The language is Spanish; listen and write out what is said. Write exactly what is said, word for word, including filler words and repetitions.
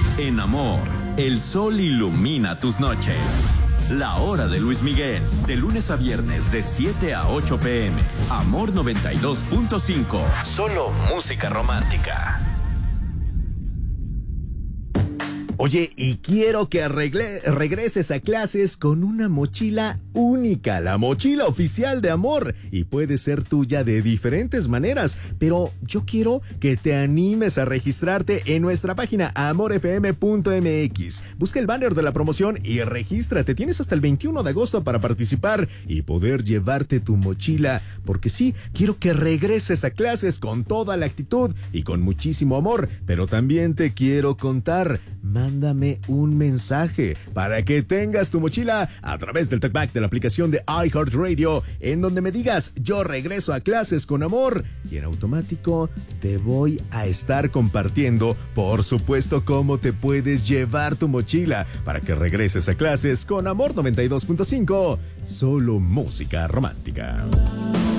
En Amor, el sol ilumina tus noches. La hora de Luis Miguel, de lunes a viernes de siete a ocho pm. Amor noventa y dos punto cinco. Solo música romántica. Oye, y quiero que arregle, regreses a clases con una mochila única, la mochila oficial de Amor, y puede ser tuya de diferentes maneras, pero yo quiero que te animes a registrarte en nuestra página amor f m punto m x. Busca el banner de la promoción y regístrate. Tienes hasta el veintiuno de agosto para participar y poder llevarte tu mochila, porque sí, quiero que regreses a clases con toda la actitud y con muchísimo amor, pero también te quiero contar. Mándame un mensaje para que tengas tu mochila a través del talkback de la aplicación de iHeartRadio, en donde me digas: yo regreso a clases con Amor, y en automático te voy a estar compartiendo, por supuesto, cómo te puedes llevar tu mochila para que regreses a clases con Amor noventa y dos punto cinco. Solo música romántica.